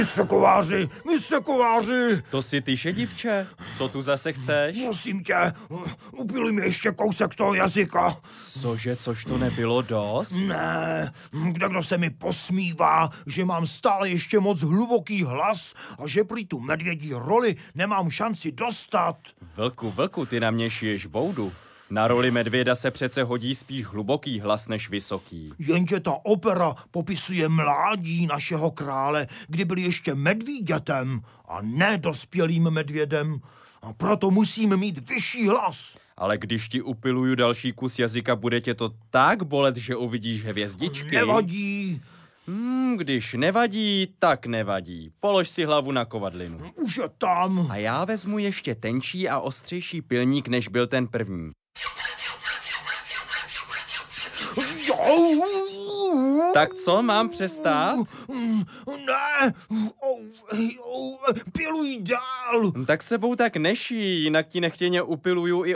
Mistře kováři! To jsi ty, šedivče? Co tu zase chceš? Prosím tě, upiluj mi ještě kousek toho jazyka. Cože, což to nebylo dost? Ne, kdo se mi posmívá, že mám stále ještě moc hluboký hlas a že prý tu medvědí roli nemám šanci dostat. Vlku, ty na mě šiješ boudu. Na roli medvěda se přece hodí spíš hluboký hlas než vysoký. Jenže ta opera popisuje mládí našeho krále, kdy byl ještě medvídětem a ne dospělým medvědem. A proto musím mít vyšší hlas. Ale když ti upiluju další kus jazyka, bude tě to tak bolet, že uvidíš hvězdičky. Nevadí. Když nevadí, tak nevadí. Polož si hlavu na kovadlinu. Už je tam. A já vezmu ještě tenčí a ostřejší pilník, než byl ten první. Tak co, mám přestát? Ne, piluj dál. Tak sebou tak neší, jinak ti nechtěně upiluju i